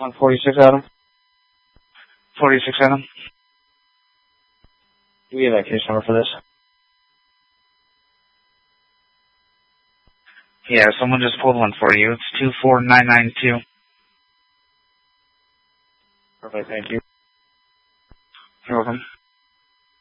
146 Adam. 46 Adam. Give me that case number for this. Yeah, someone just pulled one for you. It's 24992. Perfect, thank you. You're welcome.